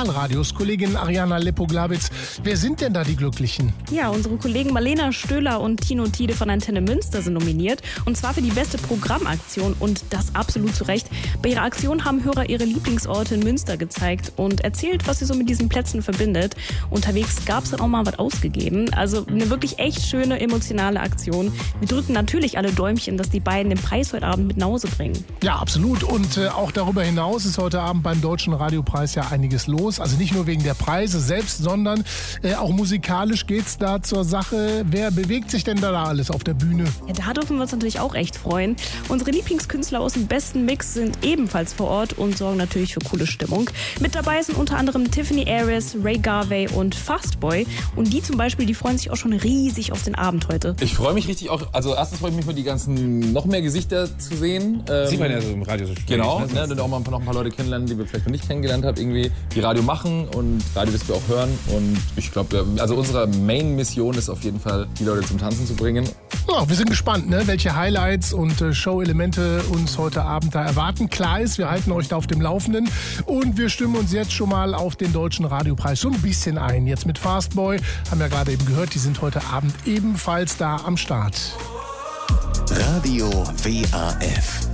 Lokalradios. Kollegin Ariana Leppo-Glabitz, wer sind denn da die Glücklichen? Ja, unsere Kollegen Marlena Stöhler und Tino Tiede von Antenne Münster sind nominiert. Und zwar für die beste Programmaktion und das absolut zu Recht. Bei ihrer Aktion haben Hörer ihre Lieblingsorte in Münster gezeigt und erzählt, was sie so mit diesen Plätzen verbindet. Unterwegs gab es dann auch mal was ausgegeben. Also eine wirklich echt schöne, emotionale Aktion. Wir drücken natürlich alle Däumchen, dass die beiden den Preis heute Abend mit nach Hause bringen. Ja, absolut. Und auch darüber hinaus ist heute Abend beim Deutschen Radiopreis ja einiges los. Also nicht nur wegen der Preise selbst, sondern auch musikalisch geht's da zur Sache. Wer bewegt sich denn da alles auf der Bühne? Ja, da dürfen wir uns natürlich auch echt freuen. Unsere Lieblingskünstler aus dem besten Mix sind ebenfalls vor Ort und sorgen natürlich für coole Stimmung. Mit dabei sind unter anderem Tiffany Aris, Ray Garvey und Fastboy. Und die zum Beispiel, die freuen sich auch schon riesig auf den Abend heute. Ich freue mich richtig auch, also erstens freue ich mich mal die ganzen, noch mehr Gesichter zu sehen. Sieht man ja so im Radio so schön. Genau, ne, und auch mal noch ein paar Leute kennenlernen, die wir vielleicht noch nicht kennengelernt haben, irgendwie, die Radio machen und Radio, das wir auch hören. Und ich glaube, also unsere Main-Mission ist auf jeden Fall, die Leute zum Tanzen zu bringen. Ja, wir sind gespannt, ne, welche Highlights und Show-Elemente uns heute Abend da erwarten. Klar ist, wir halten euch da auf dem Laufenden und wir stimmen uns jetzt schon mal auf den Deutschen Radiopreis so ein bisschen ein. Jetzt mit Fastboy, haben wir gerade eben gehört, die sind heute Abend ebenfalls da am Start. Radio WAF.